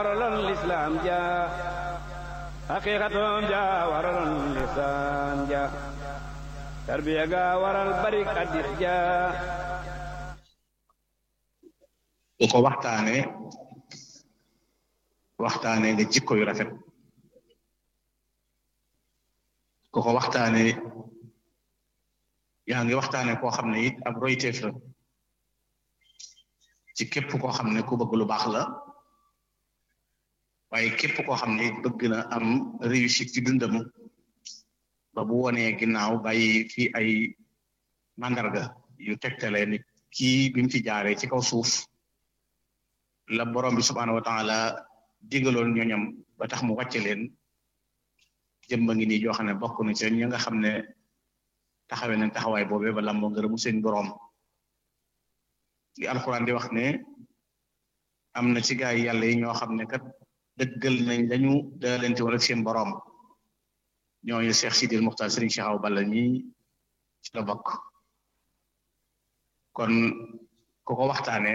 waraloon lislaam ja haqiqatoom ja waraloon lisaan ja tarbiya ga waral barik addis ja ku ko waxtaane nga jikko yu rafet ku ko waxtaane yaa ngi waxtaane koo xam ne it ab royteef la ci képp koo xam ne ku bëgg lu baax la waaye képp koo xam ne bëgg na am réussite ci dundam ba bu wonee ginnaaw bàyyi fi ay mandarga yu tegtale ni kii bi mu fi jaaree ci kaw suuf la borom bi subhaanahu wa taala digaloon ñooñam ba tax mu wàcce leen jëmba ngi nii joo xam ne bokk na ci ñi nga xam ne taxawee nañ taxawaay boobee ba lamboo ngërëmu seen borom li alxuraan di wax ne am na ci gaay yàlla yi ñoo xam ne kat dëggal nañ lañu daalante woon ak seen borom ñooñu Cheikh Sidil Muxtaar Serigne Cheikh Awa Balla ñi ci la bokk kon ku ko waxtaane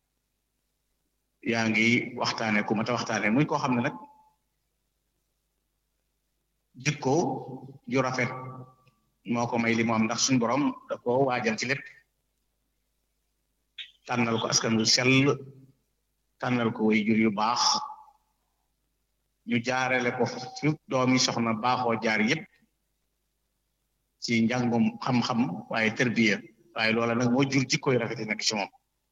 yaa ngi waxtaane ku mat a waxtaane muy koo xam ne nag jikko ju rafet moo ko may li mu am ndax suñu borom da ko waajal ci lépp tànnal ko askan wu sell tànnal ko way jur yu baax ñu jaarale ko fi doomi soxna baaxoo jaar yépp ci njàngum xam-xam waaye tërbiya waaye loola nag moo jur jikko yu rafet yi nekk ci moom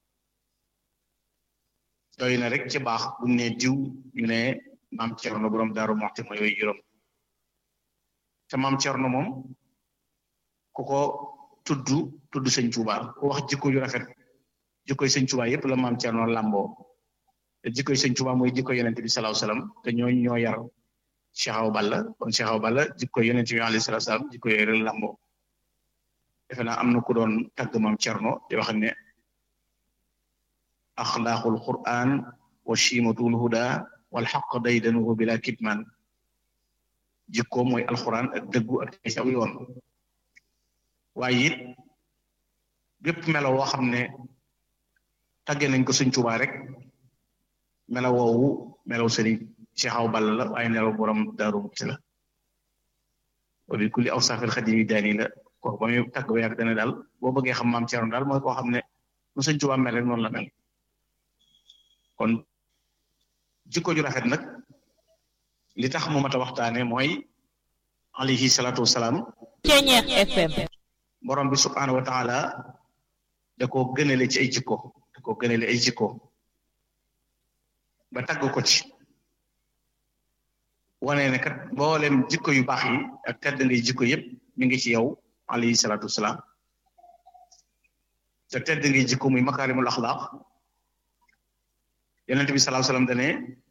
doy na rek ci baax bu ne diw ñu ne maam Cerno borom Daaru Muxti mooy way juróom te maam Cerno moom ku ko tudd sëñ Tuubaa ku wax jikko yu rafet jikkoy sëñ Tuubaa yépp la maam Cerno lamboo te jikkoy sëñ Tuubaa mooy jikko yonent bi sallallahu alayhi wasallam te ñooñu ñoo yar Cheikh Awa Balla kon Cheikh Awa Balla jikko yonent bi alayhi salaam jikko yooyu rek lamboo defe naa am na ku doon tagg maam Cerno di wax ne axlaaqul qur'an wa shimatul huda wal haqq daydanuhu bila kitman jikko mooy alquran ak dëggu ak ay saw yoon waaye it bépp melo woo xam ne tagge nañ ko sëñ Tuubaa rek melo woowu melaw sëriñ Cheikh Awa Balla la waaye melaw borom Daaru Muxti la wa bi kulli awsaafil xadimi daani la kooku ba muy tagg ba yàgg dana daal boo bëggee xam maam Cerno daal mooy koo xam ne nu sëñ Tuubaa mel rek noonu la mel kon jikko ju rafet nag li tax mu mat a waxtaane mooy alayhi salaatu wasalaam Ceñeex FM borom bi subhaanahu wa taala da koo gënale ci ay jikko ba tagg ko ci wane ne kat mboolem jikko yu baax yi ak tedd ngay jikko yépp mi ngi ci yow alayhi salaatu wasalaam te tedd ngay jikko muy makaarimul axlaaq yonent bi sallallahu alayhi wasallam dane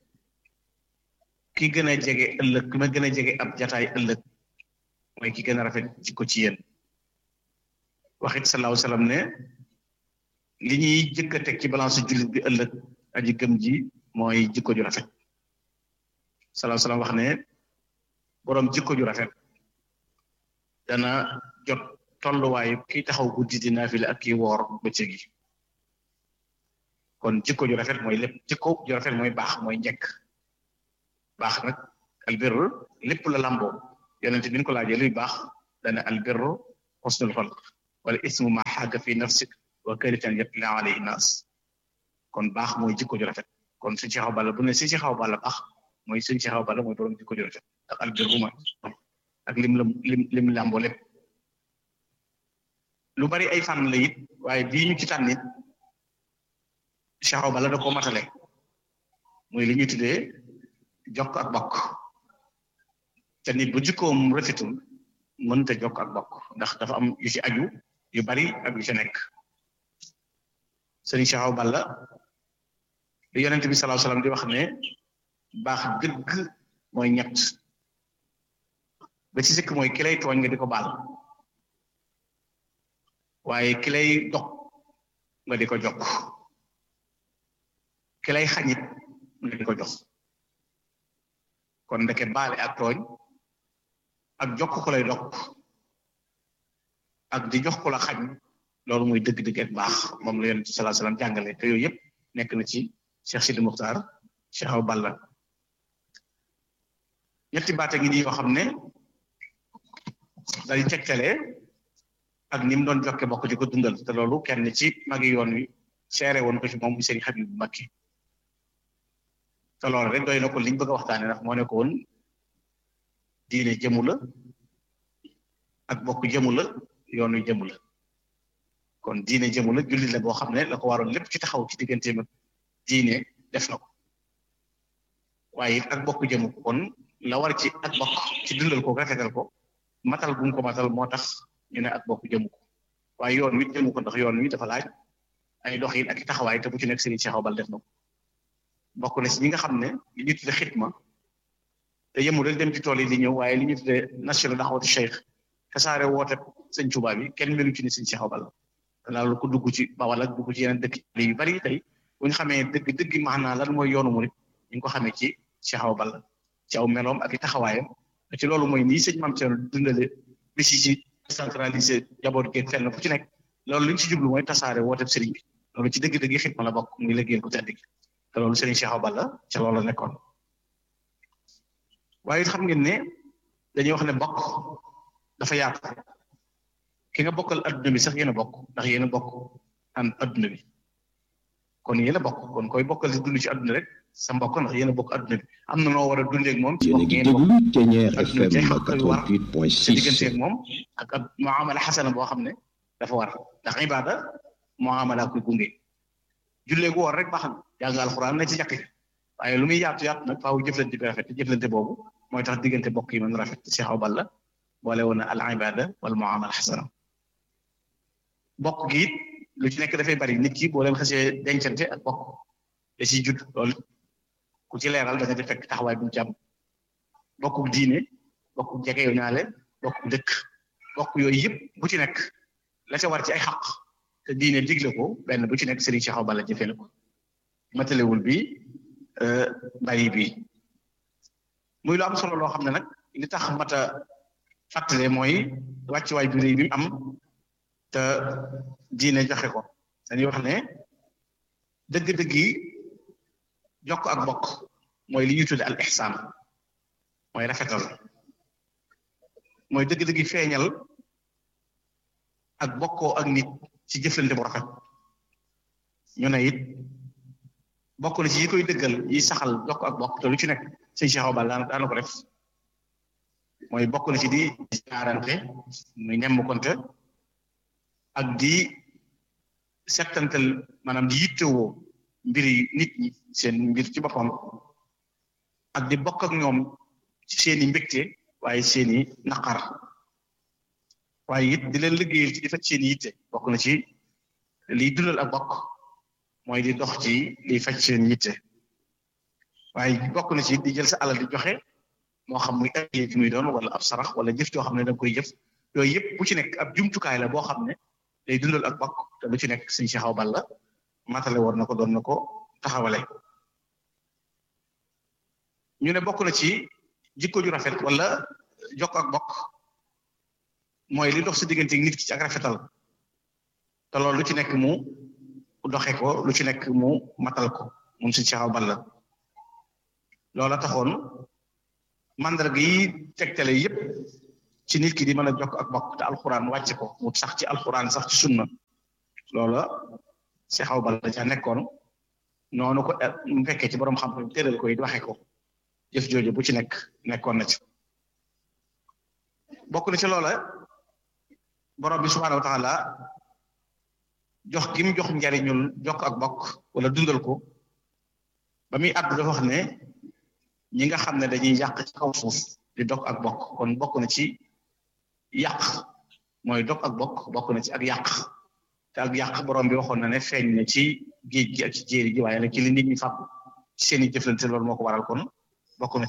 ki gën a jege ëllëg ki ma gën a jege ab jataay ëllëg mooy ki gën a rafet jikko ci yéen waxit sallallahu alayhi wasallam ne li ñuy jëkk a teg ci balance jullit bi ëllëg aji gëm ji mooy jikko ju rafet sallallahu alayhi wasallam wax ne boroom jikko ju rafet dana jot tolluwaayu kiy taxaw guddi di naafila ak kiy woor bëccëg gi kon jikko ju rafet mooy lépp jikko ju rafet mooy baax mooy njekk baax nag albirru lépp la lamboo yonent bi ñu ko laajee luy baax dana albirru husnul xulq wala ismu ma xaaga fi nafsik wa karitan yatla alayhi nas kon baax mooy jikko ju rafet kon suñ Cheikh Awa Balla bu ne suñ Cheikh Awa Balla baax mooy suñ Cheikh Awa Balla mooy borom jikko ju rafet ak albirru mooy ak lim lamboo lépp lu bari ay fànn la it waaye bii ñu ci tànnit Cheikh Awa Balla da koo matale muy li ñuy tuddee jokk ak bokk te nit bu jikkoom rafetul mënta jokk ak bokk ndax dafa am yu ci aju yu bari ak yu ci nekk Sëriñ Cheikh Awa Balla li yonent bi sallallahu alayhi wasallam di wax ne baax dëgg mooy ñett ba ci sëkk mooy ki lay tooñ nga di ko baal waaye ki lay dog nga di ko jokk ki lay xañit nga di ko jox kon ndeke baale ak tooñ ak jokk ko lay dog ak di jox ko la xañ loolu muy dëgg-dëgg ak baax moom la yonent bi sallallahu alayhi wasallam jàngale te yooyu yëpp nekk na ci Cheikh Sidi Muxtaar Cheikh Awa Balla ñetti baate ngi nii yoo xam ne day tegtale ak ni mu doon jokke bokk di ko dundal te loolu kenn ci magi yoon wi seere woon ko ci moom Sëriñ Habib Mbacké te loolu rek doy na ko liñ bëgg a waxtaane ndax moo ne ko woon diine jëmu la ak bokk jëmu la yoon wi jëmu la kon diine jëmu la julli la boo xam ne la ko waroon lépp ci taxaw ci digganteem ak diine def na ko waaye it ak bokk jëmu ko kon la war ci ak bokk ci dundal ko rafetal ko matal bu mu ko matal moo tax ñu ne ak bokk jëmu ko waaye yoon wi jëmu ko ndax yoon wi dafa laaj ay doxin ak i taxawaay te bu ci nekk Serigne Cheikh Awa Balla def na ko bokk na ci ñi nga xam ne li ñu tudde xitma te yemul rek dem ci tool yi di ñëw waaye li ñu tudde nashru da'wati Cheikh tasaare woote Sëñ Tuubaa bi kenn melu ci ni Serigne Cheikh Awa Balla loolu ko dugg ci Bawal ak dugg ci yeneen dëkk yu bari tey bu ñu xamee dëgg maanaa lan mooy yoonu murid ñu ngi ko xamee ci Cheikh Awa Balla ci aw meloom ak i taxawaayam ci loolu mooy nii sëñ Mame Thierno dundale bis yi ci centralisé jaboot gi fenn fu ci nekk loolu li ñu ci jublu mooy tasaare woote sëriñ bi loolu ci dëgg-dëgg xitma la bokk muy liggéeyal ko tedd gi te loolu Serigne Cheikh Awa Balla ca loolu la nekkoon waaye it xam ngeen ne dañuy wax ne bokk dafa yaatu ki nga bokkal adduna bi sax yéen a bokk ndax yéen a bokk an adduna bi kon yéen a bokk kon koy bokkal di dund ci adduna rek sa mbokk ndax yéen a bokk adduna bi am na noo war a dundee ak moom ci bokk ngeen bokk sa diggante ak moom ak muamala xasana boo xam ne dafa war ndax ibada muamala koy gunge jullee gu war rek baax na jàng alxuraan na ci jàkk waaye lu muy yaatu nag faaw jëflante bi rafet te jëflante boobu mooy tax diggante bokk yi mën rafet Cheikh Awa Balla boole woon na al ibada wal muamala xasana bokk gi it lu ci nekk dafay bari nit ki boo leen xasee dencante ak bokk da ciy judd loolu ku ci leeral da nga di fekk taxawaay bu mu ci am bokku diine bokku jege yu ñaale bokku dëkk bokk yooyu yëpp bu ci nekk la ca war ci ay xaq te diine digle ko benn bu ci nekk Serigne Cheikh Awa Balla jëfee na ko matalewul bi bari bi muy lu am solo loo xam ne nag li tax mata fàttale mooy wàccuwaay bi rëy bi am te diine joxe ko dañuy wax ne dëgg-dëgg yi jokk ak bokk mooy li ñuy tudde al ihsaan mooy rafetal mooy dëgg-dëgg yi feeñal ak bokkoo ak nit ci jëflante bu rafet ñu ne it bokk na ci yi koy dëggal yi saxal jokk ak bokk te lu ci nekk Sëñ Cheikh Awa Balla daana ko def mooy bokk na ci di jaarante muy nemm konte ak di settantal maanaam di yittewoo mbiri nit ñi seen mbir ci boppam ak di bokk ak ñoom ci seeni mbégte waaye seeni naqar waaye it di leen liggéeyal ci di faj seeni yitte bokk na ci liy dundal ak bokk mooy di dox ci liy faj seen yitte waaye bokk na ci di jël sa alal di joxe moo xam muy ay ci muy doon wala ab sarax wala jëf joo xam ne da nga koy jëf yooyu yëpp bu ci nekk ab jumtukaay la boo xam ne day dundal ak bokk te lu ci nekk Sëñ Cheikh Awa Balla matale woon na ko doon na ko taxawale ñu ne bokk na ci jikko ju rafet wala jokk ak bokk mooy li dox sa diggante nit ki ci ak rafetal te loolu lu ci nekk mu doxe ko lu ci nekk mu matal ko moom Sëñ Cheikh Awa Balla loola taxoon mandarga yi tegtale yépp ci nit ki di mën a jokk ak bokk te alxuraan wàcce ko mu sax ci alxuraan sax ci sunna loola Cheikh Awa Balla ca nekkoon noonu ko mu fekkee ci borom xam-xam tëral ko it waxe ko jëf jooju bu ci nekkoon na ci bokk na ci loola borom bi subhaanahu wa taala jox gi mu jox njariñul jokk ak bokk wala dundal ko ba muy àddu dafa wax ne ñi nga xam ne dañuy yàq ci kaw suuf di dog ak bokk kon bokk na ci yàq mooy dog ak bokk na ci ak yàq te ak yàq borom bi waxoon na ne feeñ na ci géej gi ak ci jéeri ji waaye nag ci li nit ñi fàggu ci seeni jëflante loolu moo ko waral kon bokk na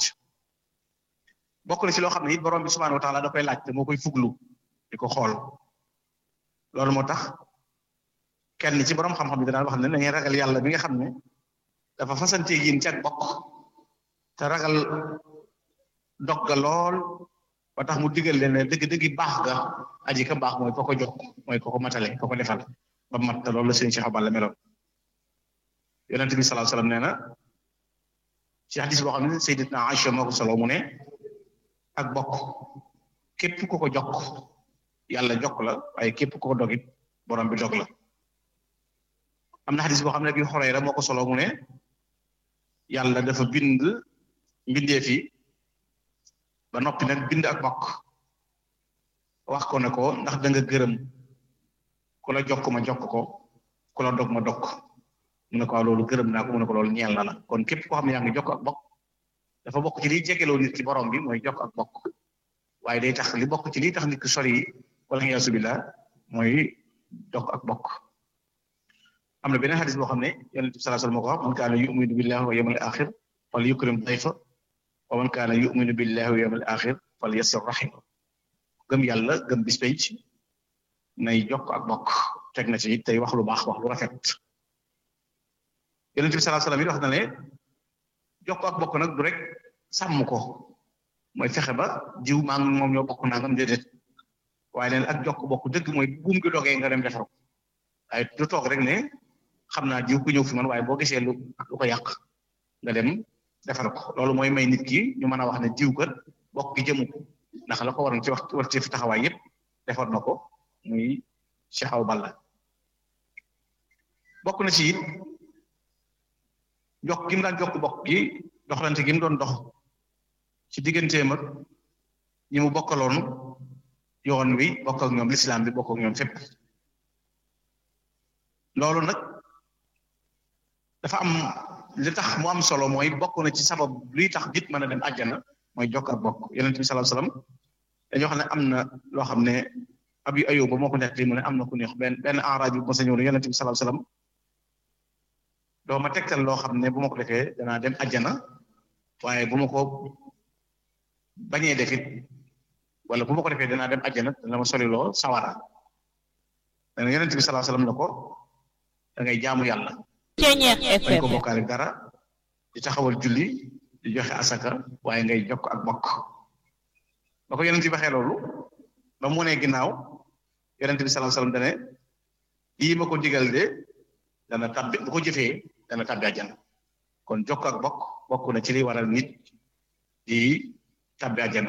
ci loo xam ne it borom bi subhaanahu wa taala da koy laaj te moo koy fuglu di ko xool loolu moo tax kenn ci borom xam-xam bi danaan wax ne dañuy ragal yàlla bi nga xam ne dafa fasanteeg yéen ci ak bokk te ragal dog ga lool ba tax mu digal leen ne dëgg-dëgg baax ga aji ka baax mooy ko ko jokk mooy ko ko matale ko ko defal ba mat te loolu la Sëñ Cheikh Awa Balla meloon yonent bi sallallahu alayhi wasallam nee na ci hadis boo xam ne Sayyidatuna Aïcha moo ko solo mu ne ak bokk képp ku ko jokk yàlla jokk la waaye képp ku ko dogit borom bi dog la. am na hadis boo xam ne Abi Hurayra moo ko solo mu ne yàlla dafa bind mbindeef yi ba noppi nag bind ak bokk wax ko ne ko ndax da nga gërëm ku la jokk ma jokk ko ku la dog ma dog mu ne ko loolu gërëm naa ko mu ne ko loolu ñeel na la kon képp koo xam ne yaa ngi jokk ak bokk dafa bokk ci liy jegeloo nit ki borom bi mooy jokk ak bokk waaye day tax li bokk ci liy tax nit ki sori wala yaasu billah mooy jokk ak bokk. am na beneen xadis boo xam ne yonent bi sallallahu alayhi wasallam moo ko wax man kaana yu'minu billahi wa yawmil axir fal yukrim dayfa wa man kaana yu'minu billahi wa yawmil axir fal yassir rahim gëm yàlla gëm bis penc nay jokk ak bokk teg na ci it tey wax lu baax wax lu rafet. yonent bi sallallahu alayhi wasallam it wax na ne jokk ak bokk nag du rek sàmm ko mooy fexe ba jiw maa ngi moom ñoo bokk nangam déedéet waaye leen ak jokk bokk dëgg mooy buum gi dogee nga dem defar ko waaye du toog rek ne xam naa jiw ku ñëw fi man waaye boo gisee lu ko yàq nga dem defar ko loolu mooy may nit ki ñu mën a wax ne jiw kat bokk gi jëmu ko ndax la ko waroon ci wax war ci fi taxawaay yëpp defar na ko muy Cheikh Awa Balla bokk na ci it jokk gi mu daan jokk bokk gi doxalante gi mu doon dox ci digganteem ak ñi mu bokkaloon yoon wi bokk ak ñoom l'islam bi bokk ak ñoom fépp loolu nag dafa am li tax mu am solo mooy bokk na ci sabab luy tax nit mën a dem àjjana mooy jokk ak bokk yonent bi sallallahu alayhi wasallam dañoo xam ne am na loo xam ne Abi Ayyub ba moo ko nekk li mu ne am na ku neex benn araab bi mos a ñëw ne yonent bi sallallahu alayhi wasallam doo ma tegtal loo xam ne bu ma ko defee danaa dem àjjana waaye bu ma ko bañee defit wala bu ma ko defee danaa dem àjjana dana ma soliloo sawara dana yonent bi sallallahu alayhi wasallam la ko da ngay jaamu yàlla bañ ko bokkaale dara di taxawal julli di joxe asaka waaye ngay jokk ak bokk ba ko yonent bi waxee loolu ba mu nee ginnaaw yonent bi sallallahu alayhi wasallam dane lii ma ko digal de dana tabbi bu ko jëfee dana tabbi àjjana kon jokk ak bokk na ci liy waral nit di tabbi àjjana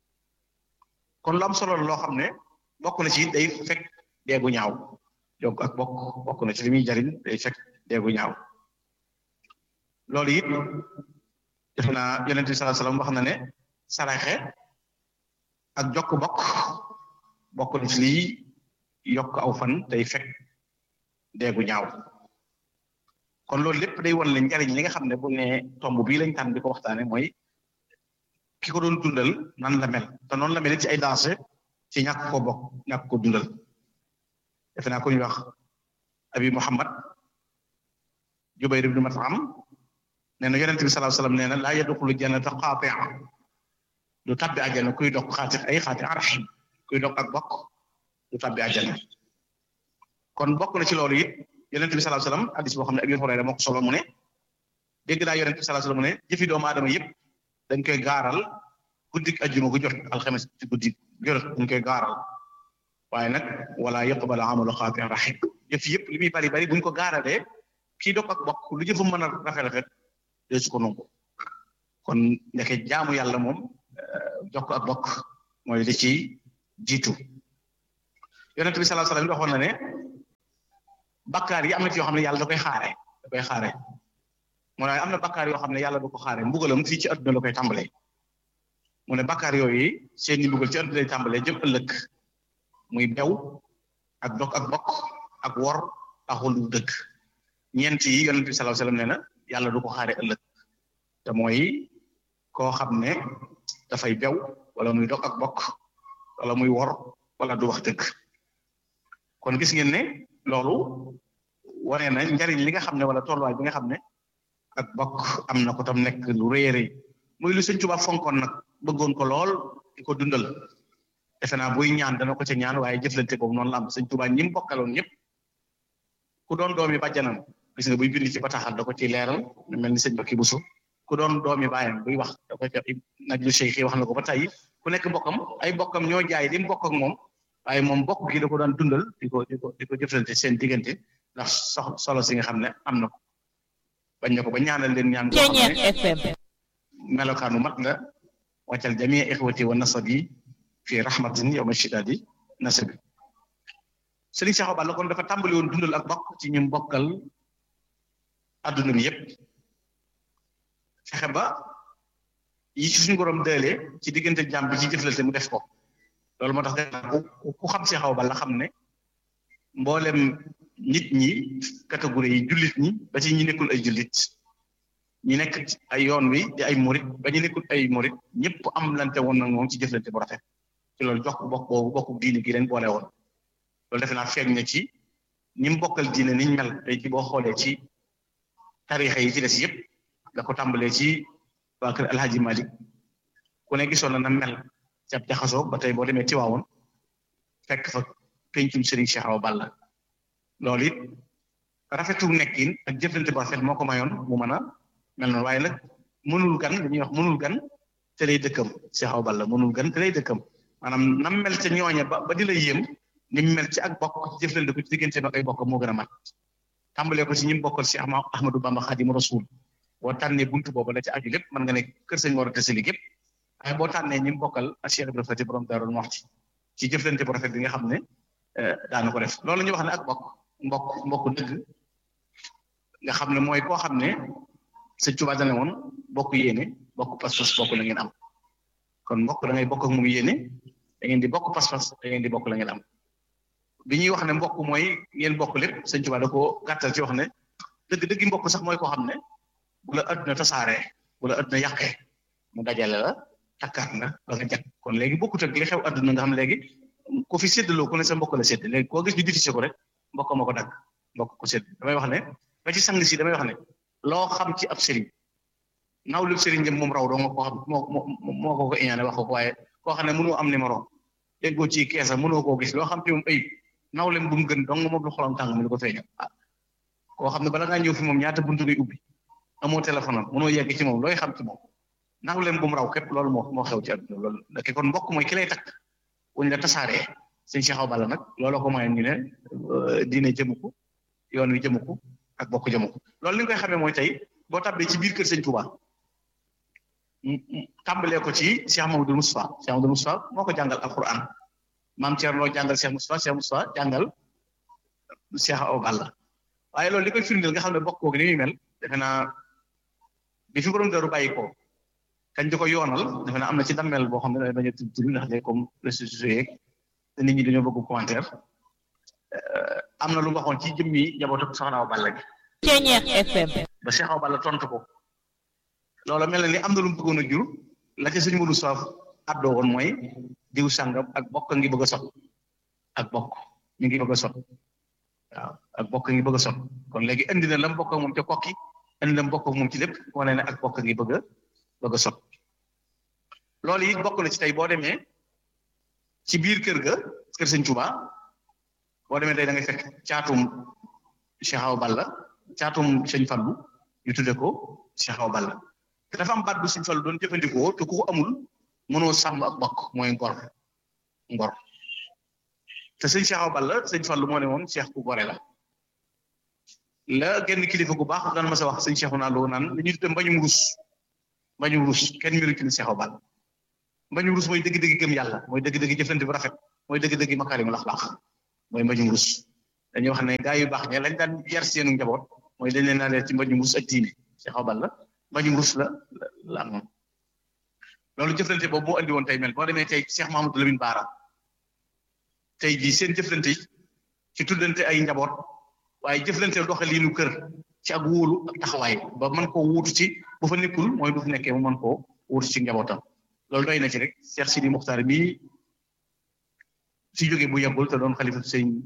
kon lu am solo loo xam ne bokk na ci day fekk deegu ñaaw jokk ak bokk na ci li muy jariñ day fekk deegu ñaaw loolu it def naa yonent bi sallallahu alayhi wasallam wax na ne saraxe ak jokk bokk na ci liy yokk aw fan day fekk deegu ñaaw kon loolu lépp day wan le njariñ li nga xam ne bu ne tomb bii lañ tànn di ko waxtaane mooy ki ko doon dundal nan la mel te noonu la mel ci ay danger ci ñàkk ko bokk ñàkk ko dundal defe naa ko ñu wax Abi Muhammad Jubayr ibn Mut'im nee na yonent bi sallallahu alayhi wasallam nee na laa yadxulu jannata qaati'a du tabbi àjjana kuy dog qaati'a rahim kuy dog ak bokk du tabbi àjjana kon bokk na ci loolu it yonent bi sallallahu alayhi wasallam hadis boo xam ne Abi Hurayra moo ko solo mu ne dégg naa yonent bi sallallahu alayhi wasallam mu ne jëfi doomu aadama yëpp dañ koy gaaral guddik ajjuma gu jot alxames ci guddi jot dañ koy gaaral waaye nag wala yaqbalu amalu qaati'a rahim jëf yëpp li muy bari buñ ko gaaralee kii dog ak bokk lu jëfam mën a rafet dee su ko nangu kon ndeke jaamu yàlla moom jokk ak bokk mooy li ci jiitu yonent bi sallallahu alayhi wasallam waxoon na ne bakkaar yi am na ci yoo xam ne yàlla da koy xaare mu ne am na bakkaar yoo xam ne yàlla du ko xaare mbugalam fii ci adduna la koy tàmbalee mu ne bakkaar yooyu seen i mbugal ci adduna lay tàmbalee jëm ëllëg muy bew ak dog ak bokk ak wor ak lu dëgg ñeent yi yonent bi sallallahu alayhi wasallam nee na yàlla du ko xaare ëllëg te mooy koo xam ne dafay bew wala muy dog ak bokk wala muy wor wala du wax dëgg kon gis ngeen ne loolu wane na njariñ li nga xam ne wala tolluwaay bi nga xam ne ak bokk am na ko tam nekk lu rëy a rëy muy lu Sëñ Tuubaa fonkoon nag bëggoon ko lool di ko dundal defe naa buy ñaan dana ko ca ñaan waaye jëflante boobu noonu la am Sëñ Tuubaa ñi mu bokkaloon ñëpp ku doon doomi bàjjanam gis nga buy bind ci bataaxal da ko ci leeral mel ni sëñ Bakki Buso ku doon doomi baayam buy wax da koy fekk najlu cheikh wax na ko ba tey ku nekk bokkam ay bokkam ñoo jaay li mu bokk ak moom waaye moom bokk gi da ko daan dundal di ko jëflante seen diggante ndax solo si nga xam ne am na ko bañ na ko ba ñaanal leen ñaan boo xam ne melokaanu mat nga wàccal jamii ixwati wa nasabi fi rahmatin yawma shidadi nasabi Sëriñ Cheikh Awa Balla kon dafa tàmbali woon dundal ak bokk ci ñu bokkal adduna bi yépp fexe ba yi ci suñu borom dëlee ci diggante jàmm bi ci jëflante mu def ko loolu moo tax ku xam Cheikh Awa Balla xam ne mboolem nit ñi catégorie yi jullit ñi ba ci ñi nekkul ay jullit ñi nekk ay yoon wi di ay murit ba ñu nekkul ay murit ñëpp am lante woon nag moom ci jëflante bu rafet ci loolu jox ko bokk boobu bokku diine gi leen boole woon loolu defe naa feeñ na ci ñi mu bokkal diine niñ mel tey ci boo xoolee ci tarixa yi ci des yëpp da ko tàmbalee ci waa kër Alhaji Malik ku ne gisoon na mel ci ab jaxasoo ba tey boo demee Tiwaawoon fekk fa pencum Serigne Cheikh Awa Balla loolu it rafetu nekkin ak jëflante bu rafet moo ko mayoon mu mën a mel noonu waaye nag mënul gan dañuy wax mënul gan te lay dëkkam Cheikh Awa Balla mënul gan te lay dëkkam maanaam nam mel ca ñooña ba di la yéem ni mu mel ci ak bokk ci jëflante ko ci diggante ak ay bokk moo gën a mat tàmbalee ko ci ñi mu bokkal Cheikh Ahmadou Bamba Khadimu Rasul boo tànnee buntu boobu la ci aju lépp mën nga ne kër sëñ Mor Anta Sali gépp waaye boo tànnee ñi mu bokkal ak Cheikh Ibrahima Fati borom Daarul Muxti ci jëflante bu rafet bi nga xam ne daana ko def loolu ñu wax ne ak mbokk dëgg nga xam ne mooy koo xam ne Sëñ Tuubaa dane woon bokk yéene bokk pas-pas bokk la ngeen am kon mbokk da ngay bokk ak moom yéene da ngeen di bokk pas-pas da ngeen di bokk la ngeen am bi ñuy wax ne mbokk mooy ngeen bokk lépp Sëñ Tuubaa da ko gàttal ci wax ne dëgg mbokk sax mooy koo xam ne bu la adduna tasaaree bu la adduna yàqee mu dajale la takkaat nga ba nga jag kon léegi bokkut ak li xew adduna nga xam léegi ku fi séddaloo ku ne sa mbokk la sédd léegi koo gis ñu difficile ko rek mbokk ma ko dagg mbokk ko sédd damay wax ne ba ci sang si damay wax ne loo xam ci ab sëriñ nawlu sëriñ jëm moom raw doo nga koo xam moo ko iñaane wax ko waaye koo xam ne mënoo am numéro déggoo ci keesa mënoo koo gis loo xam ci moom ayib nawlem bu mu gën dong moom lu xolam tàng mu ni ko feeñal koo xam ne bala ngaa ñëw fi moom ñaata buntu ngay ubbi amoo téléphone am mënoo yegg ci moom looy xam ci moom nawlem bu mu raw képp loolu moo xew ci àdduna loolu dake kon mbokk mooy ki lay takk wuñ la tasaaree Sëñ Cheikh Awa Balla nag looloo ko mayoon ñu ne diine jëmu ko yoon wi jëmu ko ak bokk jëmu ko loolu li nga koy xamee mooy tey boo tàbbee ci biir kër Sëñ Touba tàmbalee ko ci Cheikh Mamadou Moustapha moo ko jàngal alquran maam Thierno jàngal Cheikh Moustapha jàngal Cheikh Awa Balla waaye loolu li koy firndeel nga xam ne bokk googu ni muy mel defe naa bi fi borom daru bàyyi ko kañ di ko yoonal defe naa am na ci dammel boo xam ne da bañ a tudd ndax de comme réseaux sociaux yeeg te nit ñi dañoo bëgg commentaire am na lu mu waxoon ci jëmmi njabootu Soxna Awa Balla gi Ceñeex FM ba Cheikh Awa Balla tontu ko loolu mel na ni am na lu mu bëggoon a jur la ca suñu mënu soif addoo woon mooy diw sàngam ak bokk ngi bëgg a sot ak bokk mi ngi bëgg a sot waaw ak bokk ngi bëgg a sot kon léegi indi na la mu bokk ak moom ca kokki indi na mu bokk ak moom ci lépp wane ne ak bokk ngi bëgg a sot loolu it bokk na ci tey boo demee ci biir kër Sëñ Touba boo demee tey da ngay fekk caatum Cheikh Awa Balla caatum Sëñ Fallu ñu tudde ko Cheikh Awa Balla te dafa am baat bu Sëñ Fallu doon jëfandikoo te ku ko amul mënoo sàmm ak bokk mooy ngor te Sëñ Cheikh Awa Balla Sëñ Fallu moo ne woon Cheikh ku gore la genn kilifa gu baax daan ma sa wax Sëñ Cheikh naa loo naan li ñuy tudde mbañum rus kenn mérite ni Cheikh Awa Balla mbañum rus mooy dëgg-dëgg gëm yàlla mooy dëgg-dëgg jëflante bu rafet mooy dëgg-dëgg makaarimul axlaaq mooy mbañum rus dañuy wax ne gaa yu baax ñe lañ daan yar seenu njaboot mooy dañ leen naa leer ci mbañum rus ak diine Cheikh Awa Balla mbañum rus la amoon loolu jëflante boobu moo andi woon tey mel boo demee tey Cheikh Mahamadou Lamine Bara tey jii seen jëflante ci tuddante ay njaboot waaye jëflante doxaliinu kër ci ak wóolu ak taxawaay ba mën koo wuutu ci bu fa nekkul mooy bu fi nekkee mu mën koo wuutu ci njabootam loolu doy na ci rek Cheikh Sidi Muxtaar mii si jógee bu yàggul te doon xalifa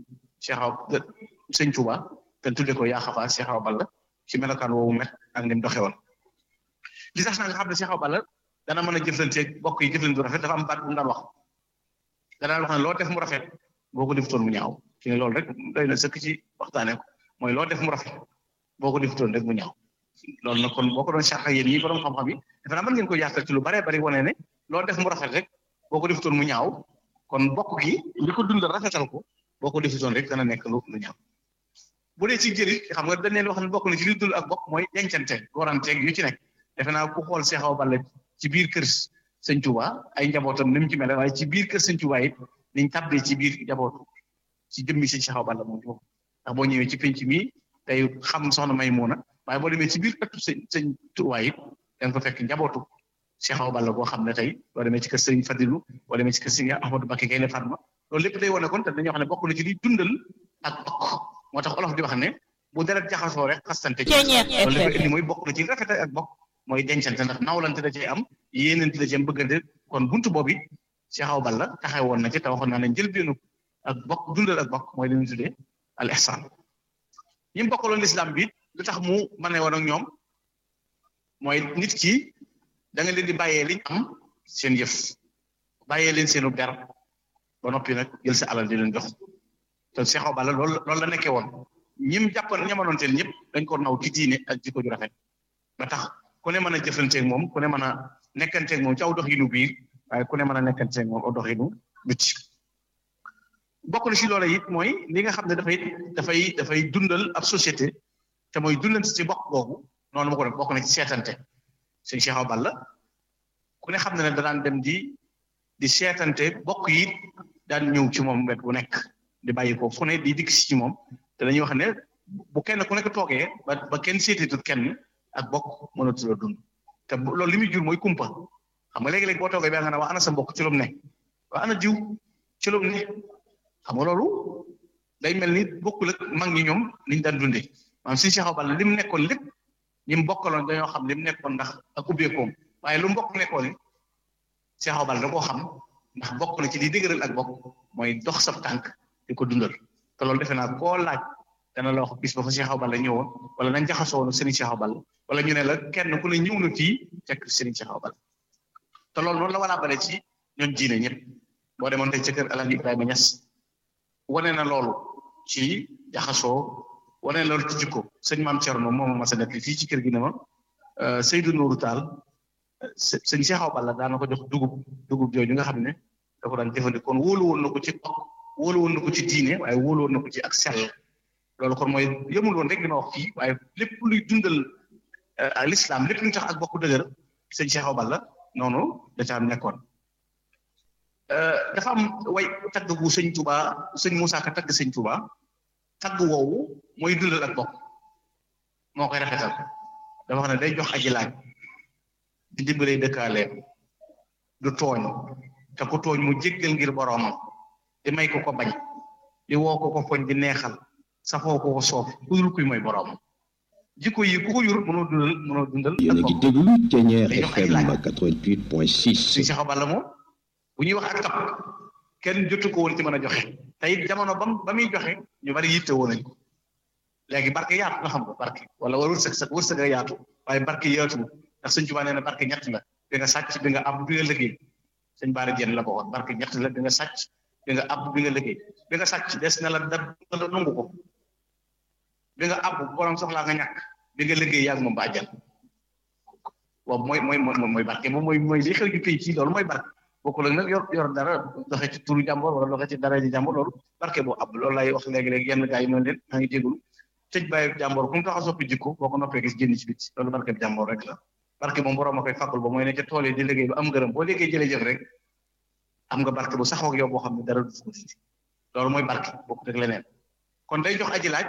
Sëñ Touba te tudde ko yaa xafa Cheikh Awa Balla ci melokaan woowu met ak ni mu doxee woon li tax na nga xam ne Cheikh Awa Balla dana mën a jëflanteeg bokk yi jëflante bu rafet dafa am baat bu mu daan wax danaan wax ne loo def mu rafet boo ko defutoon mu ñaaw ci ne loolu rek doy na sëkk ci waxtaanee ko mooy loo def mu rafet boo ko defutoon rek mu ñaaw loolu nag kon boo ko doon sax yéen ñi borom xam-xam yi defe naa mën ngeen ko yaatal ci lu bare bari wane ne loo def mu rafet rek boo ko defutoon mu ñaaw kon bokk gi li ko dundal rafetal ko boo ko defutoon rek dana nekk lu ñaaw bu dee ci jërit xam nga dañ leen wax ne bokk na ci li dul ak bokk mooy dencante goranteeg yu ci nekk defe naa ku xool Cheikh Awa Balla ci biir kër sëñ Touba ay njabootam ni mu ci mel waaye ci biir kër sëñ Touba it niñ tàbbee ci biir njabootu ci jëmmi sëñ Cheikh Awa Balla moom foofu ndax boo ñëwee ci penc mi tey xam soxna Maymuna waaye boo demee ci biir ëttu sëñ Touba it da nga ko fekk njabootu Cheikh Awa Balla boo xam ne tey boo demee ci kër sëñ Fadilu boo demee ci kër sëñ Ahmadou Mbacké Gaïndé Fatma loolu lépp day wane kon te dañoo xam ne bokk na ci liy dundal ak bokk moo tax olof di wax ne bu deret jaxasoo rek xastante ci loolu lépp indi mooy bokk na ci rafet ak bokk mooy dencante ndax nawlante da cee am yéenante da cee am bëggante kon buntu boobu Cheikh Awa Balla taxaw woon na ci te waxoon naa ne njëlbeenu ak bokk dundal ak bokk mooy li ñu tuddee al ihsan ñi mu bokkaloon l'islam bi lu tax mu mane woon ak ñoom mooy nit ki da nga leen di bàyyee liñ am seen yëf bàyyee leen seenu der ba noppi nag jël sa alal di leen jox te Cheikh Awa Balla loolu la nekkee woon ñim jàppoon ñamanoon teel ñëpp dañ ko naw ci diine ak jikko ju rafet ba tax ku ne mën a jëflanteeg moom ku ne mën a nekkanteeg moom ci aw doxinu biir waaye ku ne mën a nekkanteeg moom aw doxinu biti bokk na ci loola it mooy li nga xam ne dafay dundal ab société te mooy dundante ci bokk googu noonu ma ko def bokk na ci seetante sëñ Cheikh Awa Balla ku ne xam ne ne daan dem di seetante bokk yi daan ñëw ci moom wet bu nekk di bàyyi ko fu ne di dikk si ci moom te dañuy wax ne bu kenn ku nekk toogee ba kenn seeteetut kenn ak bokk mënatu la dund te loolu li muy jur mooy kumpa xam nga léegi-léegi boo toogee ba nga ne waa ana sa mbokk ci lu mu ne waa ana jiw ci lu mu ne xam nga loolu day mel ni bokkul ak mag ñi ñoom liñ daan dundee maanaam si Cheikh Awa Balla li mu nekkoon lépp ñi mu bokkaloon dañoo xam li mu nekkoon ndax ak ubbeekoom waaye lu mbokk nekkoon ni Cheikh Awa Balla da koo xam ndax bokk na ci li dëgëral ak bokk mooy dox sab tànk di ko dundal te loolu defe naa koo laaj dana la wax bis ba fa Cheikh Awa Balla ñëwoon wala nañ jaxasoo woon Serigne Cheikh Awa Balla wala ñu ne la kenn ku ne ñëw na fii fekk Serigne Cheikh Awa Balla te loolu noonu la war a bale ci ñoom diine ñëpp boo demoon tey ca kër Alaaji Ibrahima Niass wane na loolu ci jaxasoo wane na loolu ci jikko sëñ Maam Thierno moom ma sa nekk fii ci kër gi ne ma Seydou Nourou Tall sëñ Cheikh Awa Balla daana ko jox dugub jooju nga xam ne da ko daan jëfandikoo wóolu woon na ko ci bokk wóolu woon na ko ci diine waaye wóolu woon na ko ci ak sell loolu kon mooy yëmul woon rek li ma wax fii waaye lépp luy dundal l'islam lépp luy tax ak bokk dëgër sëñ Cheikh Awa Balla noonu da ca am nekkoon dafa am way tagg bu sëñ Touba sëñ Moussa Ka tagg sëñ Touba tagg woowu mooy dundal ak bokk moo koy rafetal dafa xam ne day jox aji laaj di dimbalee dëkkaaleen du tooñ te ku tooñ mu jéggal ngir boroomam di may ko ko bañ di woo ko foñ di neexal safoo ko soof ku dul kuy mooy boroomam jikko yi ku ko yur mënoo dundal yéen a ngi déglu Thiéniere FM 88.6 sëñ Cheikh Awa Balla moom bu ñuy wax ak tab kenn jotu ko woon ci mën a joxe te it jamono ba muy joxe ñu bari yitte woon nañ ko léegi barke yaatu nga xam ko barke wala wërsëg a yaatu waaye barke yaatu ndax sëñ Tuubaa nee na barke ñett la bi nga sàcc bi nga ab bi nga liggéey sëñ Baara Jenn la ko waxoon barke ñett la bi nga sàcc bi nga ab bi nga liggéey bi nga sàcc des na la da nangu ko bi nga ab borom soxlaa nga ñàkk bi nga liggéey yàgg moom ba àjjal waaw mooy barke moom mooy li xew ju pay ci loolu mooy barke bokkul ak nag yor dara doxe ci turu jàmbor wala doxe ci dara ji jàmbor loolu barke boo ab loolu lay wax léegi-léegi yenn gars yi noonu leen maa ngi jégalu tëj bàyyi jàmbor ku mu tax a soppi jikko boo ko noppee gis génn ci biti loolu barke bi jàmbor rek la barke moom borom a koy fàggul ba mooy ne ca tool yi di liggéey ba am ngërëm boo liggéey jële-jëf rek am nga barke bu saxoo ak yow boo xam ne dara du ko dindi loolu mooy barke bokku teg leneen kon day jox aji laaj